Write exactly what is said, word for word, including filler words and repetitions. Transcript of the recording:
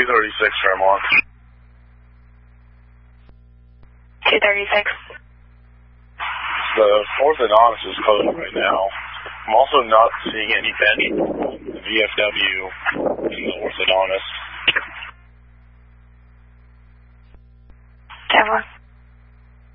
two thirty-six, Fairmont. two thirty-six. The orthodontist is closed right now. I'm also not seeing any bench V F W in the orthodontist.